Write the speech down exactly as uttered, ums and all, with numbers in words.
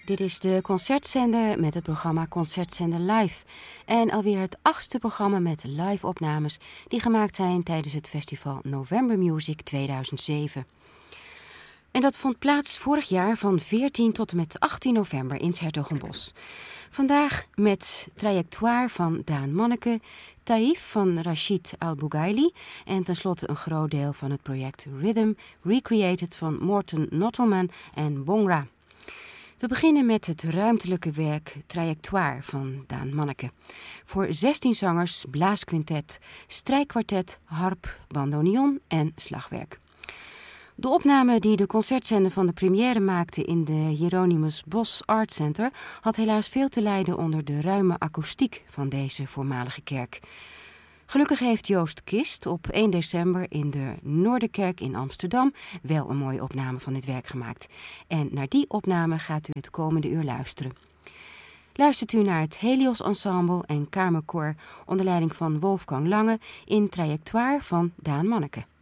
Dit is de Concertzender met het programma Concertzender Live. En alweer het achtste programma met live-opnames die gemaakt zijn tijdens het festival November Music tweeduizend zeven. En dat vond plaats vorig jaar van veertien tot en met achttien november in 's Hertogenbosch. Vandaag met Trajectoire van Daan Manneke, Taïf van Rachid Al-Bougaili en tenslotte een groot deel van het project Rhythm Recreated van Morten Nottelman en Bongra. We beginnen met het ruimtelijke werk Trajectoire van Daan Manneke. Voor zestien zangers, blaasquintet, strijkkwartet, harp, bandoneon en slagwerk. De opname die de concertzender van de première maakte in de Hieronymus Bos Art Center had helaas veel te lijden onder de ruime akoestiek van deze voormalige kerk. Gelukkig heeft Joost Kist op één december in de Noorderkerk in Amsterdam wel een mooie opname van dit werk gemaakt. En naar die opname gaat u het komende uur luisteren. Luistert u naar het Helios Ensemble en Kamerkoor onder leiding van Wolfgang Lange in Trajectoire van Daan Manneke.